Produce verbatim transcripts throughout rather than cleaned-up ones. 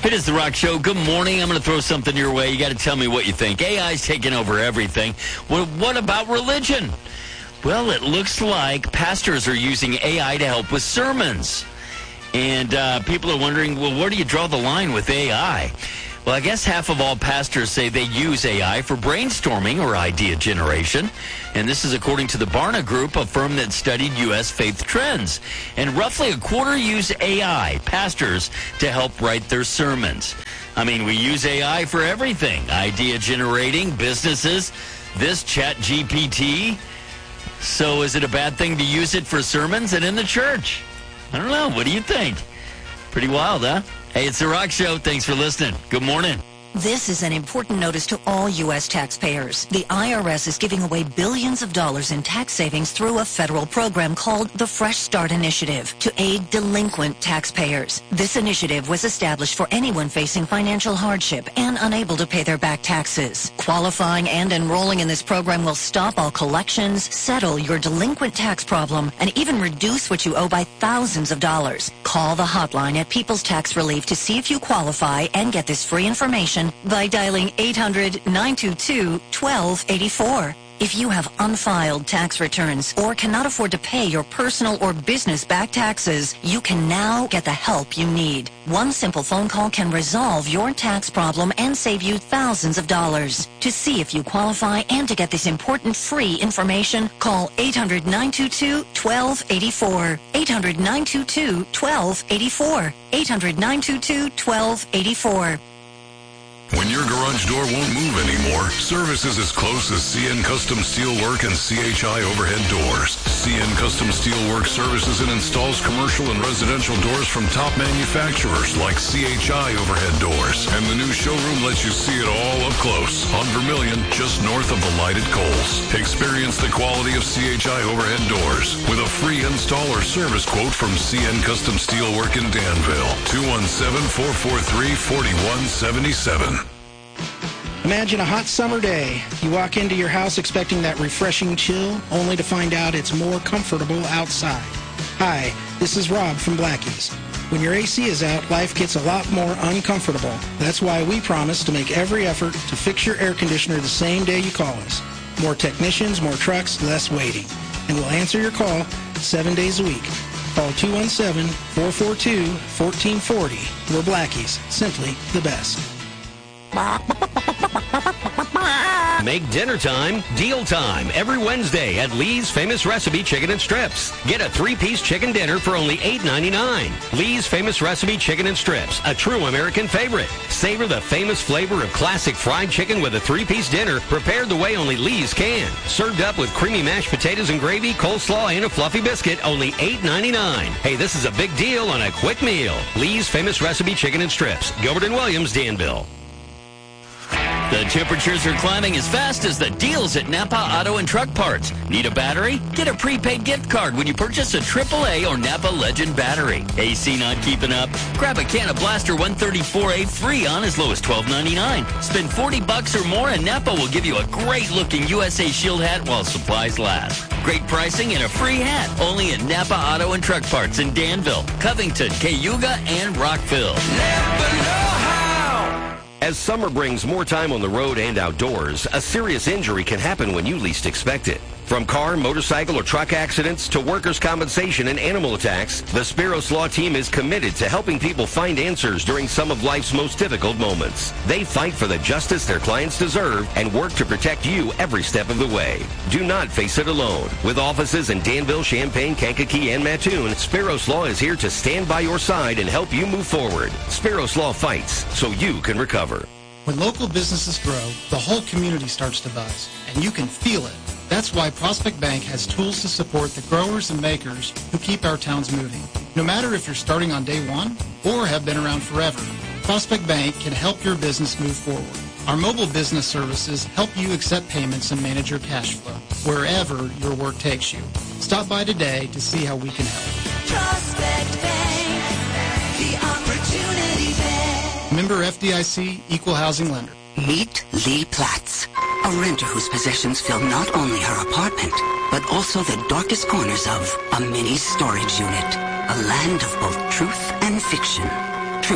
It is The Rock Show. Good morning. I'm going to throw something your way. You got to tell me what you think. A I's taking over everything. Well, what about religion? Well, it looks like pastors are using A I to help with sermons. And uh, people are wondering, well, where do you draw the line with A I? Well, I guess half of all pastors say they use A I for brainstorming or idea generation. And this is according to the Barna Group, a firm that studied U S faith trends. And roughly a quarter use A I, pastors, to help write their sermons. I mean, we use A I for everything. Idea generating, businesses, this Chat G P T. So is it a bad thing to use it for sermons and in the church? I don't know. What do you think? Pretty wild, huh? Hey, it's The Rock Show. Thanks for listening. Good morning. This is an important notice to all U S taxpayers. The I R S is giving away billions of dollars in tax savings through a federal program called the Fresh Start Initiative to aid delinquent taxpayers. This initiative was established for anyone facing financial hardship and unable to pay their back taxes. Qualifying and enrolling in this program will stop all collections, settle your delinquent tax problem, and even reduce what you owe by thousands of dollars. Call the hotline at People's Tax Relief to see if you qualify and get this free information by dialing eight hundred, nine two two, one two eight four. If you have unfiled tax returns or cannot afford to pay your personal or business back taxes, you can now get the help you need. One simple phone call can resolve your tax problem and save you thousands of dollars. To see if you qualify and to get this important free information, call eight hundred, nine two two, one two eight four. eight hundred, nine two two, one two eight four. eight hundred, nine two two, one two eight four. When your garage door won't move anymore, service is as close as C N Custom Steelwork and C H I Overhead Doors. C N Custom Steelwork services and installs commercial and residential doors from top manufacturers like C H I Overhead Doors. And the new showroom lets you see it all up close on Vermilion, just north of the lighted Coles. Experience the quality of C H I Overhead Doors with a free install or service quote from C N Custom Steelwork in Danville. two one seven, four four three, four one seven seven. Imagine a hot summer day. You walk into your house expecting that refreshing chill, only to find out it's more comfortable outside. Hi, this is Rob from Blackie's. When your A C is out, life gets a lot more uncomfortable. That's why we promise to make every effort to fix your air conditioner the same day you call us. More technicians, more trucks, less waiting. And we'll answer your call seven days a week. Call two one seven, four four two, one four four zero. We're Blackie's, simply the best. Make dinner time deal time every Wednesday at Lee's Famous Recipe Chicken and Strips. Get a three-piece chicken dinner for only eight ninety-nine. Lee's Famous Recipe Chicken and Strips, a true American favorite. Savor the famous flavor of classic fried chicken with a three-piece dinner prepared the way only Lee's can. Served up with creamy mashed potatoes and gravy, coleslaw, and a fluffy biscuit, only eight ninety-nine. Hey, this is a big deal on a quick meal. Lee's Famous Recipe Chicken and Strips, Gilbert and Williams, Danville. The temperatures are climbing as fast as the deals at Napa Auto and Truck Parts. Need a battery? Get a prepaid gift card when you purchase a triple A or Napa Legend battery. A C not keeping up? Grab a can of Blaster one thirty-four A free on as low as twelve ninety-nine. Spend forty bucks or more and Napa will give you a great-looking U S A Shield hat while supplies last. Great pricing and a free hat. Only at Napa Auto and Truck Parts in Danville, Covington, Cayuga, and Rockville. Napa know-how. As summer brings more time on the road and outdoors, a serious injury can happen when you least expect it. From car, motorcycle, or truck accidents to workers' compensation and animal attacks, the Spiros Law Team is committed to helping people find answers during some of life's most difficult moments. They fight for the justice their clients deserve and work to protect you every step of the way. Do not face it alone. With offices in Danville, Champaign, Kankakee, and Mattoon, Spiros Law is here to stand by your side and help you move forward. Spiros Law fights so you can recover. When local businesses grow, the whole community starts to buzz, and you can feel it. That's why Prospect Bank has tools to support the growers and makers who keep our towns moving. No matter if you're starting on day one or have been around forever, Prospect Bank can help your business move forward. Our mobile business services help you accept payments and manage your cash flow wherever your work takes you. Stop by today to see how we can help. Prospect Bank, the Opportunity Bank. Member F D I C, Equal Housing Lender. Meet Lee Platts, a renter whose possessions fill not only her apartment, but also the darkest corners of a mini storage unit. A land of both truth and fiction. Truth,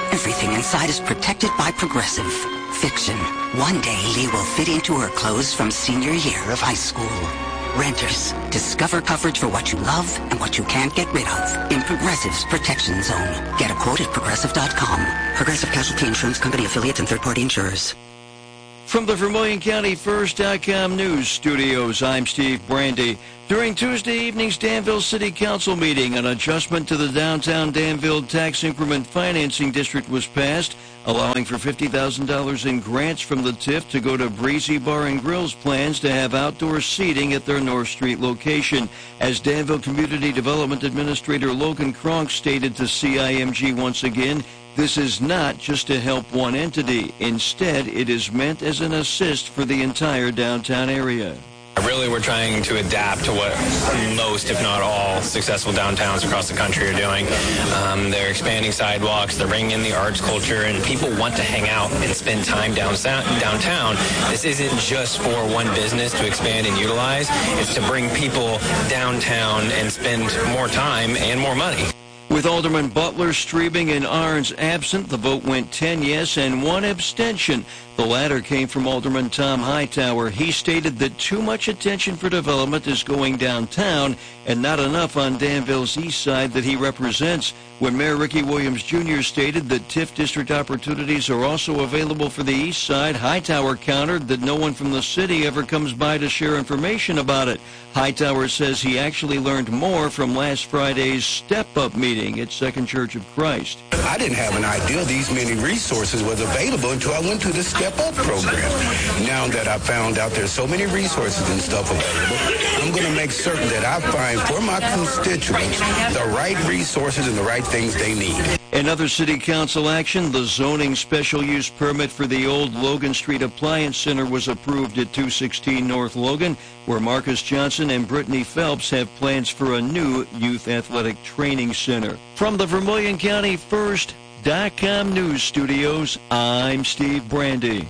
Everything inside is protected by Progressive. Fiction. One day Lee will fit into her clothes from senior year of high school. Renters. Discover coverage for what you love and what you can't get rid of in Progressive's Protection Zone. Get a quote at progressive dot com. Progressive Casualty Insurance Company affiliates and third-party insurers. From the Vermilion County First dot com News Studios, I'm Steve Brandy. During Tuesday evening's Danville City Council meeting, an adjustment to the downtown Danville Tax Increment Financing District was passed, allowing for fifty thousand dollars in grants from the T I F to go to Breezy Bar and Grill's plans to have outdoor seating at their North Street location. As Danville Community Development Administrator Logan Kronk stated to C I M G once again, this is not just to help one entity. Instead, it is meant as an assist for the entire downtown area. Really, we're trying to adapt to what most, if not all, successful downtowns across the country are doing. Um, they're expanding sidewalks, they're bringing in the arts culture, and people want to hang out and spend time down, downtown. This isn't just for one business to expand and utilize. It's to bring people downtown and spend more time and more money. With Alderman Butler, Streebing, and Arns absent, the vote went ten yes and one abstention. The latter came from Alderman Tom Hightower. He stated that too much attention for development is going downtown and not enough on Danville's east side that he represents. When Mayor Ricky Williams Junior stated that T I F district opportunities are also available for the east side, Hightower countered that no one from the city ever comes by to share information about it. Hightower says he actually learned more from last Friday's step-up meeting at Second Church of Christ. I didn't have an idea these many resources was available until I went to the Step Up program. Now that I found out there's so many resources and stuff available, I'm going to make certain that I find for my constituents the right resources and the right things they need. Another city council action, the zoning special use permit for the old Logan Street Appliance Center was approved at two sixteen North Logan, where Marcus Johnson and Brittany Phelps have plans for a new youth athletic training center. From the Vermilion County First dot com News Studios, I'm Steve Brandy.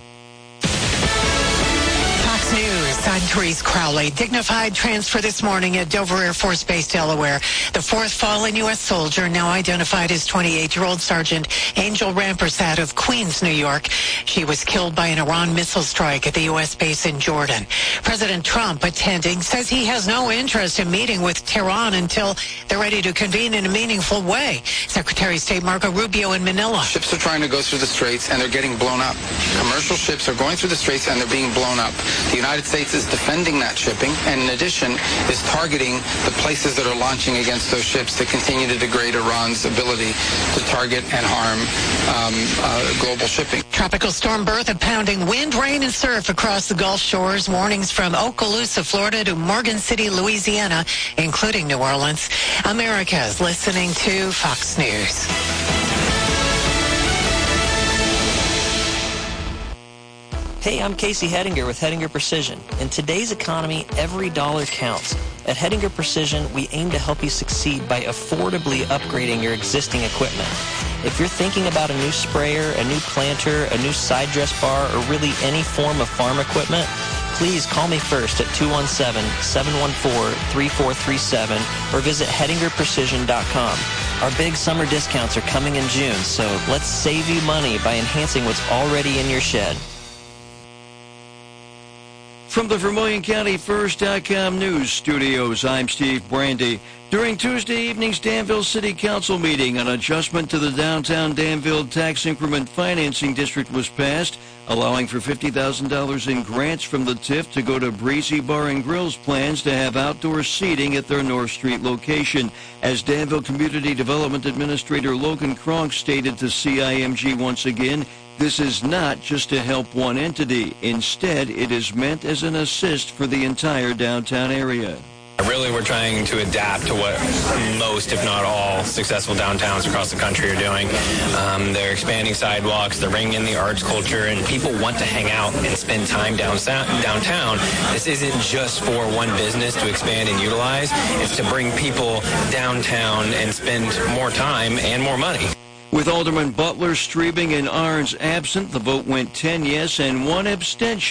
Fox News, I'm Therese Crowley. Dignified transfer this morning at Dover Air Force Base, Delaware. The fourth fallen U S soldier, now identified as twenty-eight-year-old Sergeant Angel Rampersad of Queens, New York. She was killed by an Iran missile strike at the U S base in Jordan. President Trump, attending, says he has no interest in meeting with Tehran until they're ready to convene in a meaningful way. Secretary of State Marco Rubio in Manila. Ships are trying to go through the straits and they're getting blown up. Commercial ships are going through the straits and they're being blown up. The United States is defending that shipping and in addition is targeting the places that are launching against those ships to continue to degrade Iran's ability to target and harm um, uh, global shipping. Tropical storm Bertha pounding wind, rain, and surf across the Gulf Shores. Warnings from Okaloosa, Florida to Morgan City, Louisiana, including New Orleans. America is listening to Fox News. Hey, I'm Casey Hedinger with Hedinger Precision. In today's economy, every dollar counts. At Hedinger Precision, we aim to help you succeed by affordably upgrading your existing equipment. If you're thinking about a new sprayer, a new planter, a new side dress bar, or really any form of farm equipment, please call me first at two one seven, seven one four, three four three seven or visit hedinger precision dot com. Our big summer discounts are coming in June, so let's save you money by enhancing what's already in your shed. From the Vermilion County First dot com News Studios, I'm Steve Brandy. During Tuesday evening's Danville City Council meeting, an adjustment to the downtown Danville Tax Increment Financing District was passed, allowing for fifty thousand dollars in grants from the T I F to go to Breezy Bar and Grill's plans to have outdoor seating at their North Street location. As Danville Community Development Administrator Logan Kronk stated to C I M G once again, this is not just to help one entity. Instead, it is meant as an assist for the entire downtown area. Really, we're trying to adapt to what most, if not all, successful downtowns across the country are doing. Um, they're expanding sidewalks, they're bringing in the arts culture, and people want to hang out and spend time down, downtown. This isn't just for one business to expand and utilize. It's to bring people downtown and spend more time and more money. With Alderman Butler, Streebing, and Arns absent, the vote went ten yes and one abstention.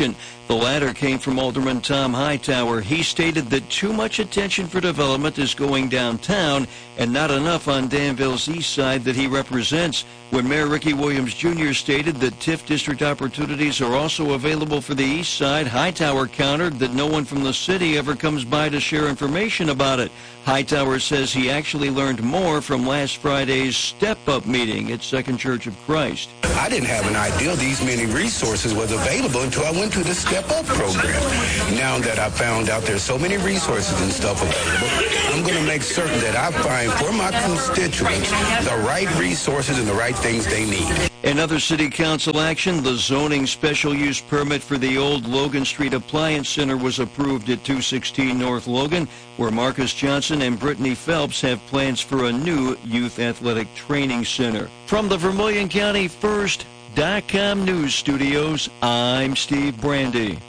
The latter came from Alderman Tom Hightower. He stated that too much attention for development is going downtown and not enough on Danville's east side that he represents. When Mayor Ricky Williams Junior stated that TIF district opportunities are also available for the east side, Hightower countered that no one from the city ever comes by to share information about it. Hightower says he actually learned more from last Friday's step-up meeting at Second Church of Christ. I didn't have an idea these many resources was available until I went to the Step Up program. Now that I found out there's so many resources and stuff available, I'm going to make certain that I find for my constituents the right resources and the right things they need. Another city council action, the zoning special use permit for the old Logan Street Appliance Center was approved at two sixteen North Logan, where Marcus Johnson and Brittany Phelps have plans for a new youth athletic training center. From the Vermilion County First dot com news studios, I'm Steve Brandy.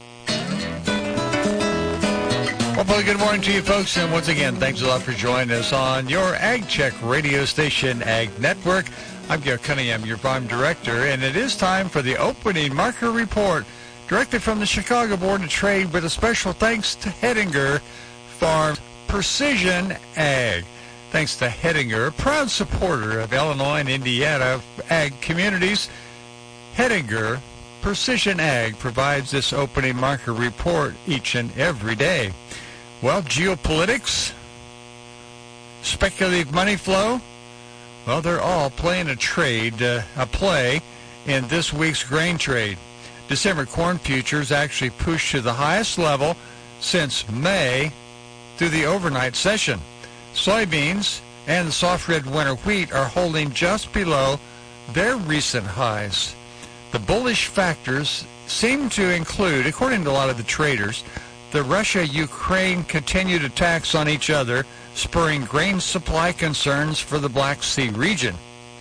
Well, good morning to you folks, and once again, thanks a lot for joining us on your Ag Check radio station, Ag Network. I'm Gary Cunningham, your farm director, and it is time for the opening marker report, directly from the Chicago Board of Trade, with a special thanks to Hettinger Farm Precision Ag. Thanks to Hettinger, a proud supporter of Illinois and Indiana ag communities. Hettinger Precision Ag provides this opening marker report each and every day. Well, geopolitics, speculative money flow, well, they're all playing a trade, uh, a play in this week's grain trade. December corn futures actually pushed to the highest level since May through the overnight session. Soybeans and the soft red winter wheat are holding just below their recent highs. The bullish factors seem to include, according to a lot of the traders, the Russia-Ukraine continued attacks on each other, spurring grain supply concerns for the Black Sea region.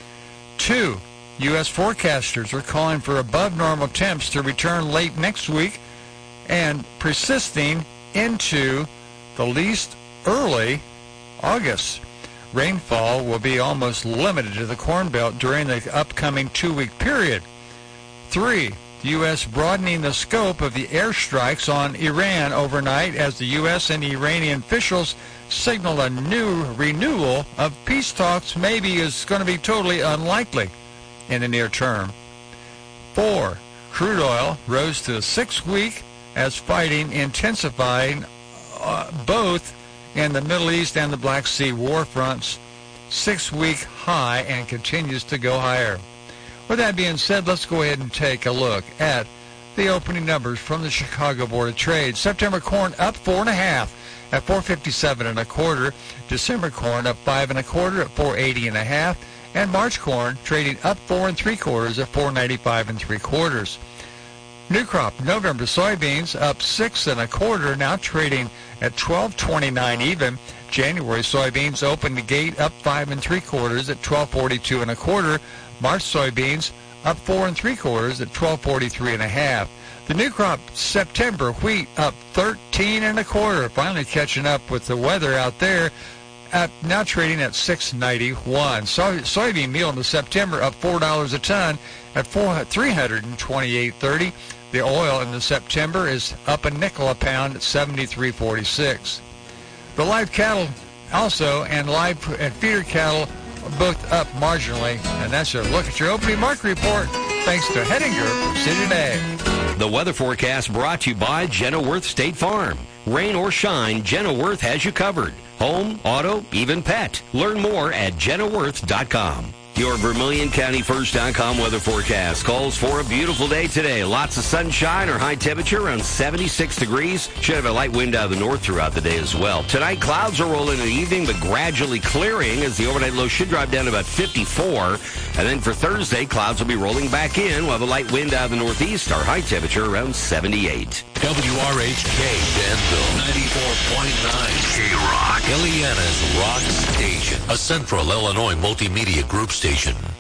Two, U S forecasters are calling for above-normal temps to return late next week and persisting into the least early August. Rainfall will be almost limited to the Corn Belt during the upcoming two-week period. Three, the U S broadening the scope of the airstrikes on Iran overnight as the U S and Iranian officials signal a new renewal of peace talks maybe is going to be totally unlikely in the near term. Four, crude oil rose to a six-week as fighting intensifying uh, both in the Middle East and the Black Sea war fronts. Six-week high and continues to go higher. With that being said, let's go ahead and take a look at the opening numbers from the Chicago Board of Trade. September corn up four and a half at four fifty-seven and a quarter. December corn up five and a quarter at four eighty and a half, and March corn trading up four and three quarters at four ninety-five and three quarters. New crop November soybeans up six and a quarter, now trading at twelve twenty-nine even. January soybeans opened the gate up five and three quarters at twelve forty-two and a quarter. March soybeans up four and three quarters at twelve forty-three and a half. The new crop September wheat up thirteen and a quarter, finally catching up with the weather out there. At now trading at six ninety-one. Soy, soybean meal in the September up four dollars a ton at three twenty-eight thirty. The oil in the September is up a nickel a pound at seventy-three forty-six. The live cattle also and live and feeder cattle both up marginally, and that's a look at your opening market report. Thanks to Hettinger Precision Ag. The weather forecast brought to you by Genworth State Farm. Rain or shine, Genworth has you covered. Home, auto, even pet. Learn more at Genworth dot com. Your Vermilion County First dot com weather forecast calls for a beautiful day today. Lots of sunshine or high temperature around seventy-six degrees. Should have a light wind out of the north throughout the day as well. Tonight, clouds are rolling in the evening, but gradually clearing as the overnight low should drop down to about fifty-four. And then for Thursday, clouds will be rolling back in. We'll have a light wind out of the northeast. Our high temperature around seventy-eight. W R H K Danville, ninety-four point nine K-Rock, Ileana's Rock Station, a Central Illinois multimedia group station.